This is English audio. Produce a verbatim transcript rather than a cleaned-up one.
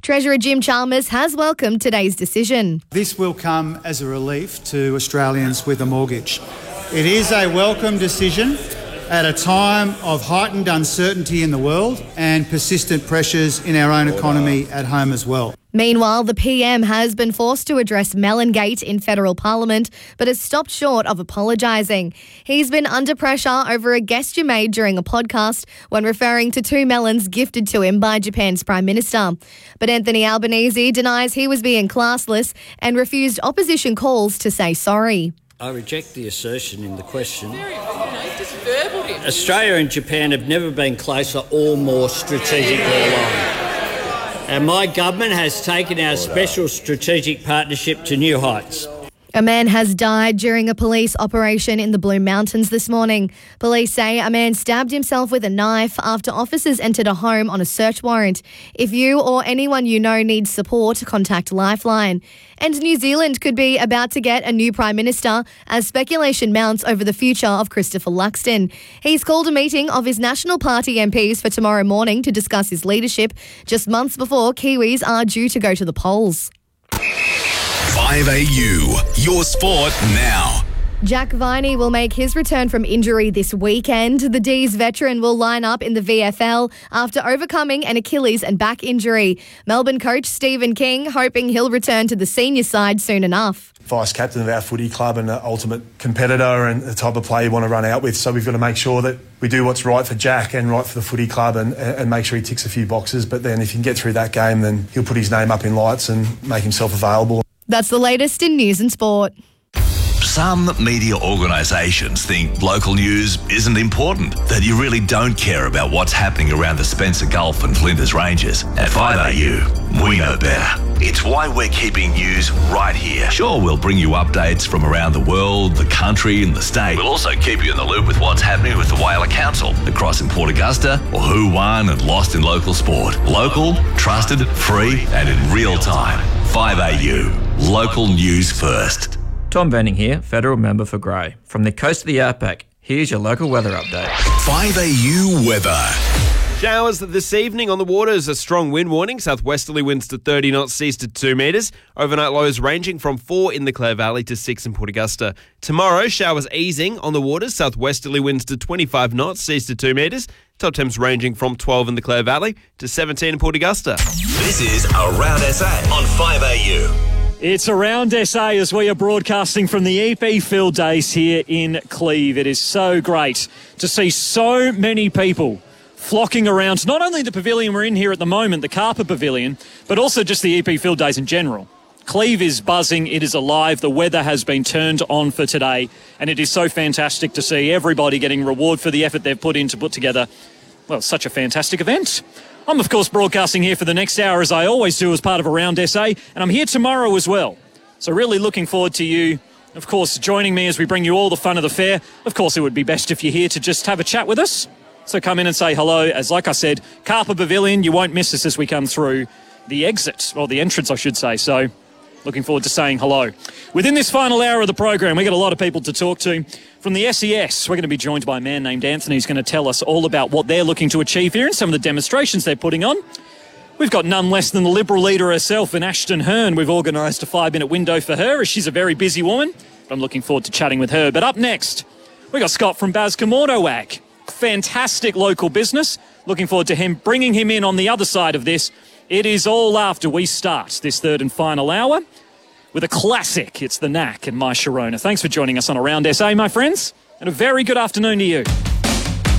Treasurer Jim Chalmers has welcomed today's decision. This will come as a relief to Australians with a mortgage. It is a welcome decision at a time of heightened uncertainty in the world and persistent pressures in our own economy at home as well. Meanwhile, the P M has been forced to address Mellongate in federal parliament, but has stopped short of apologising. He's been under pressure over a gesture made during a podcast when referring to two melons gifted to him by Japan's Prime Minister. But Anthony Albanese denies he was being classless and refused opposition calls to say sorry. I reject the assertion in the question. Australia and Japan have never been closer or more strategically aligned. And my government has taken our special strategic partnership to new heights. A man has died during a police operation in the Blue Mountains this morning. Police say a man stabbed himself with a knife after officers entered a home on a search warrant. If you or anyone you know needs support, contact Lifeline. And New Zealand could be about to get a new Prime Minister as speculation mounts over the future of Christopher Luxon. He's called a meeting of his National Party M Ps for tomorrow morning to discuss his leadership, just months before Kiwis are due to go to the polls. five A U, your sport now. Jack Viney will make his return from injury this weekend. The D's veteran will line up in the V F L after overcoming an Achilles and back injury. Melbourne coach Stephen King hoping he'll return to the senior side soon enough. Vice-captain of our footy club and an ultimate competitor and the type of player you want to run out with. So we've got to make sure that we do what's right for Jack and right for the footy club and, and make sure he ticks a few boxes. But then if he can get through that game, then he'll put his name up in lights and make himself available. That's the latest in news and sport. Some media organisations think local news isn't important, that you really don't care about what's happening around the Spencer Gulf and Flinders Ranges. At five A U, we know better. It's why we're keeping news right here. Sure, we'll bring you updates from around the world, the country and the state. We'll also keep you in the loop with what's happening with the Whaler Council, the Cross in Port Augusta, or who won and lost in local sport. Local, trusted, free and in real time. five A U, local news first. Tom Benning here, Federal Member for Grey. From the coast of the Outback, here's your local weather update. five A U weather. Showers this evening on the waters. A strong wind warning. Southwesterly winds to thirty knots, seas to two metres. Overnight lows ranging from four in the Clare Valley to six in Port Augusta. Tomorrow, showers easing on the waters. Southwesterly winds to twenty-five knots, seas to two metres. Top temps ranging from twelve in the Clare Valley to seventeen in Port Augusta. This is Around S A on five A U. It's Around S A as we are broadcasting from the E P Field Days here in Cleve. It is so great to see so many people flocking around, not only the pavilion we're in here at the moment, the Carper Pavilion, but also just the E P Field Days in general. Cleve is buzzing, it is alive, the weather has been turned on for today, and it is so fantastic to see everybody getting reward for the effort they've put in to put together, well, such a fantastic event. I'm, of course, broadcasting here for the next hour, as I always do as part of Around S A, and I'm here tomorrow as well. So really looking forward to you, of course, joining me as we bring you all the fun of the fair. Of course, it would be best if you're here to just have a chat with us. So come in and say hello. As like I said, Carper Pavilion, you won't miss us as we come through the exit, or the entrance, I should say. So looking forward to saying hello. Within this final hour of the program, we've got a lot of people to talk to. From the S E S, we're going to be joined by a man named Anthony who's going to tell us all about what they're looking to achieve here and some of the demonstrations they're putting on. We've got none less than the Liberal leader herself in Ashton Hearn. We've organised a five-minute window for her as she's a very busy woman. I'm looking forward to chatting with her. But up next, we've got Scott from Bascom Autowag. Fantastic local business. Looking forward to him bringing him in on the other side of this. It is all after we start this third and final hour with a classic. It's The Knack and My Sharona. Thanks for joining us on Around S A, my friends, and a very good afternoon to you.